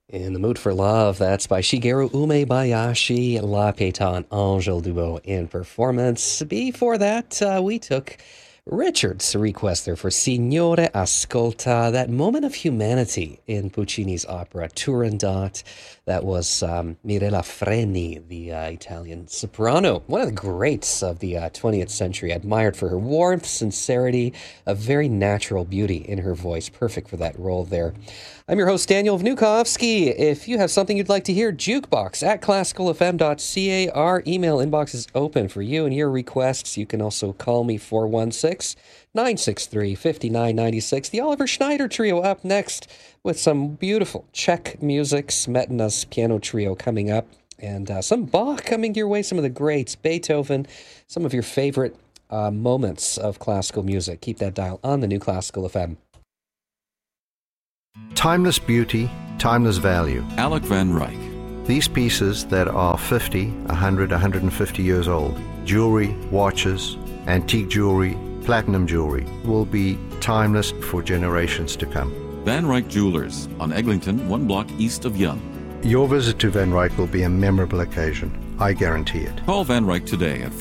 In the Mood for Love, that's by Shigeru Umebayashi, La Payton, Angel Dubo in performance. Before that, we took Richard's request there for Signore Ascolta, that moment of humanity in Puccini's opera Turandot. That was Mirella Freni, the Italian soprano, one of the greats of the 20th century, admired for her warmth, sincerity, a very natural beauty in her voice, perfect for that role there. I'm your host, Daniel Vnukovsky. If you have something you'd like to hear, jukebox at classicalfm.ca. Our email inbox is open for you and your requests. You can also call me 416-963-5996. The Oliver Schneider Trio up next with some beautiful Czech music. Smetana's piano trio coming up. And some Bach coming your way, some of the greats. Beethoven, some of your favorite moments of classical music. Keep that dial on the New Classical FM. Timeless beauty, timeless value. Alec Van Ryck. These pieces that are 50, 100, 150 years old, jewelry, watches, antique jewelry, platinum jewelry, will be timeless for generations to come. Van Ryck Jewelers on Eglinton, 1 block east of Yonge. Your visit to Van Ryck will be a memorable occasion. I guarantee it. Call Van Ryck today at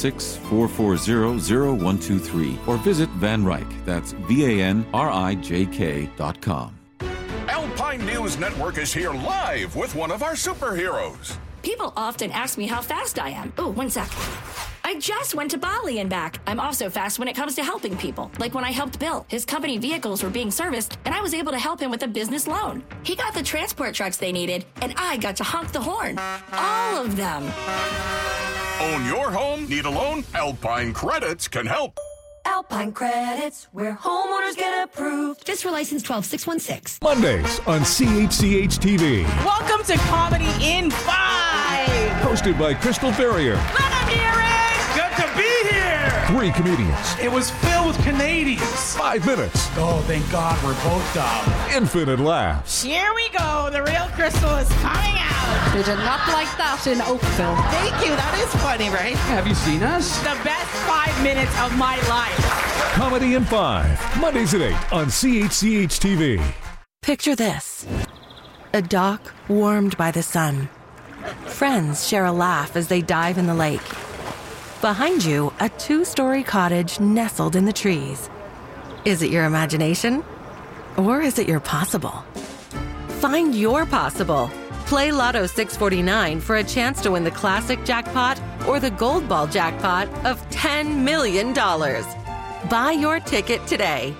416-440-0123 or visit Van Ryck. That's VANRIJK.com. Alpine News Network is here live with one of our superheroes. People often ask me how fast I am. Oh, 1 sec. I just went to Bali and back. I'm also fast when it comes to helping people. Like when I helped Bill. His company vehicles were being serviced, and I was able to help him with a business loan. He got the transport trucks they needed, and I got to honk the horn. All of them. Own your home? Need a loan? Alpine Credits can help. Alpine Credits, where homeowners get approved. Just for license 12616. Mondays on CHCH TV. Welcome to Comedy in 5. Hosted by Crystal Ferrier. Let them hear it. Good to be here. 3 comedians. It was filled with Canadians. 5 minutes. Oh, thank God we're both dumb. Infinite laughs. Here we go. The real Crystal is coming out. We did not like that in Oakville. Thank you. That is funny, right? Have you seen us? The best 5 minutes of my life. Comedy in 5. Mondays at 8 on CHCH TV. Picture this. A dock warmed by the sun. Friends share a laugh as they dive in the lake. Behind you, a 2-story cottage nestled in the trees. Is it your imagination? Or is it your possible? Find your possible. Play Lotto 649 for a chance to win the classic jackpot or the gold ball jackpot of $10 million. Buy your ticket today.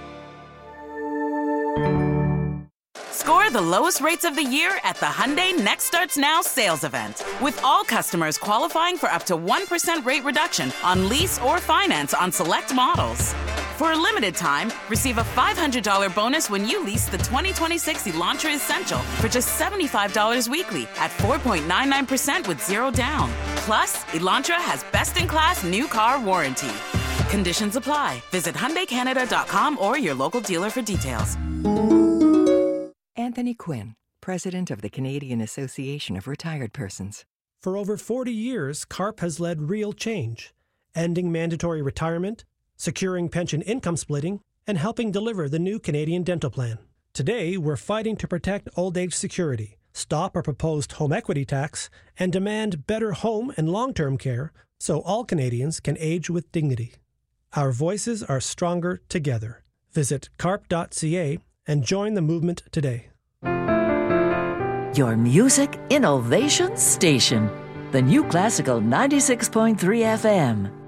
Score the lowest rates of the year at the Hyundai Next Starts Now sales event. With all customers qualifying for up to 1% rate reduction on lease or finance on select models. For a limited time, receive a $500 bonus when you lease the 2026 Elantra Essential for just $75 weekly at 4.99% with 0 down. Plus, Elantra has best-in-class new car warranty. Conditions apply. Visit HyundaiCanada.com or your local dealer for details. Anthony Quinn, President of the Canadian Association of Retired Persons. For over 40 years, CARP has led real change, ending mandatory retirement, securing pension income splitting, and helping deliver the new Canadian Dental Plan. Today, we're fighting to protect old age security, stop our proposed home equity tax, and demand better home and long-term care so all Canadians can age with dignity. Our voices are stronger together. Visit carp.ca and join the movement today. Your music innovation station. The New Classical 96.3 FM.